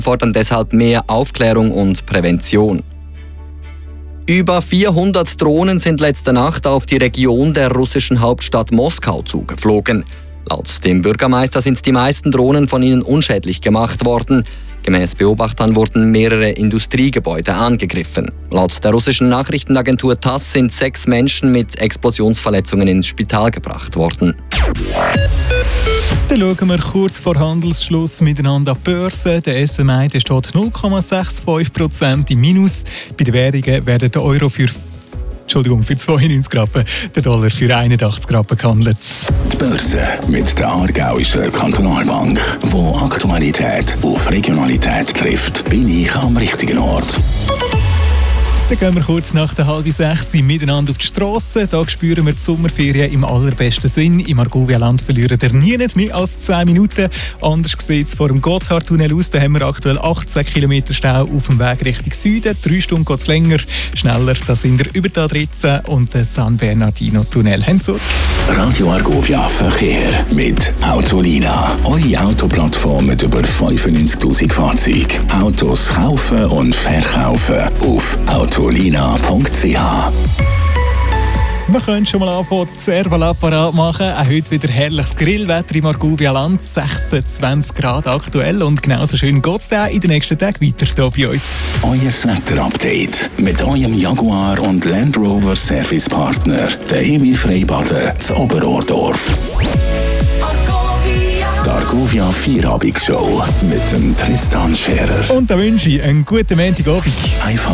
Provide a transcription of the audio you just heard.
fordern deshalb mehr Aufklärung und Prävention. Über 400 Drohnen sind letzte Nacht auf die Region der russischen Hauptstadt Moskau zugeflogen. Laut dem Bürgermeister sind die meisten Drohnen von ihnen unschädlich gemacht worden. Gemäß Beobachtern wurden mehrere Industriegebäude angegriffen. Laut der russischen Nachrichtenagentur TASS sind 6 Menschen mit Explosionsverletzungen ins Spital gebracht worden. Dann schauen wir kurz vor Handelsschluss miteinander an die Börse. Der SMI steht 0,65% im Minus. Bei den Währungen werden der Euro für 92 Rappen, der Dollar für 81 Rappen gehandelt. Die Börse mit der Aargauischen Kantonalbank, wo Aktualität auf Regionalität trifft, bin ich am richtigen Ort. Dann gehen wir kurz nach der 5:30 miteinander auf die Strasse. Da spüren wir die Sommerferien im allerbesten Sinn. Im Argovia-Land verlieren wir nie mehr als 10 Minuten. Anders sieht es vor dem Gotthardtunnel aus. Da haben wir aktuell 18 Kilometer Stau auf dem Weg Richtung Süden. 3 Stunden geht es länger. Schneller, da sind wir über der A13 und den San Bernardino-Tunnel. Radio Argovia Verkehr mit Autolina. Eure Autoplattform mit über 95'000 Fahrzeugen. Autos kaufen und verkaufen auf autolina.ch. Wir können schon mal anfangen, das Serval-Apparat machen. Auch heute wieder herrliches Grillwetter im Argovia-Land. 26 Grad aktuell und genauso schön geht es auch in den nächsten Tagen weiter hier bei uns. Euer Wetter-Update mit eurem Jaguar und Land Rover Servicepartner, der Emil Freibaden, zu Oberordorf. Die Argovia Vierabendsshow mit dem Tristan Scherer. Und da wünsche ich einen guten Montagabend.